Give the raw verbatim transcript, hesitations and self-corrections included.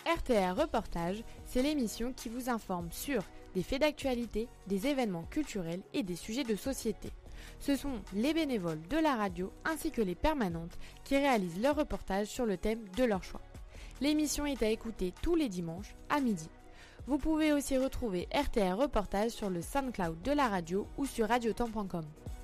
R T R Reportage, c'est l'émission qui vous informe sur des faits d'actualité, des événements culturels et des sujets de société. Ce sont les bénévoles de la radio ainsi que les permanentes qui réalisent leurs reportages sur le thème de leur choix. L'émission est à écouter tous les dimanches à midi. Vous pouvez aussi retrouver R T R Reportage sur le SoundCloud de la radio ou sur radiotemps point com.